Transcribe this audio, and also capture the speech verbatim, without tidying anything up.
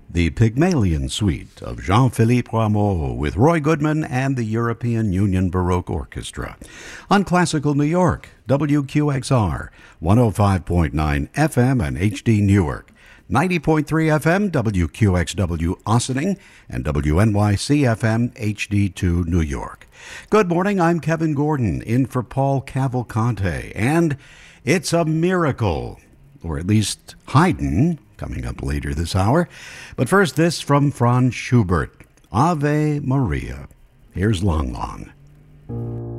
the Pygmalion Suite of Jean-Philippe Rameau with Roy Goodman and the European Union Baroque Orchestra. On Classical New York, W Q X R, one oh five point nine F M and H D Newark, ninety point three F M W Q X W Ossining, and W N Y C F M H D two New York. Good morning, I'm Kevin Gordon, in for Paul Cavalcante, and it's a miracle, or at least Haydn, coming up later this hour. But first, this from Franz Schubert, Ave Maria. Here's Long Long.